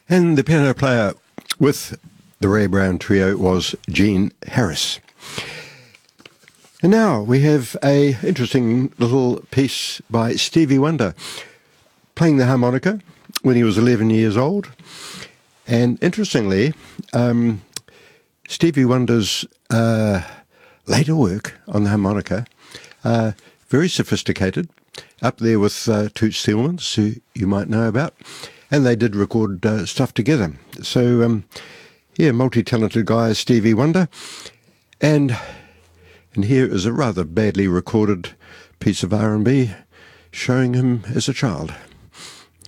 And the piano player with the Ray Brown Trio was Gene Harris. And now we have a interesting little piece by Stevie Wonder, playing the harmonica when he was 11 years old. And interestingly, Stevie Wonder's later work on the harmonica, very sophisticated, up there with Toots Thielemans, who you might know about, and they did record stuff together. So, multi-talented guy, Stevie Wonder, and here is a rather badly recorded piece of R&B showing him as a child.